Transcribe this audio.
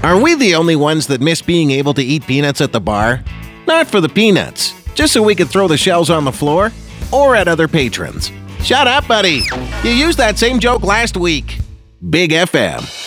Are we the only ones that miss being able to eat peanuts at the bar? Not for the peanuts, just so we could throw the shells on the floor or at other patrons. Shut up, buddy! You used that same joke last week. Big FM.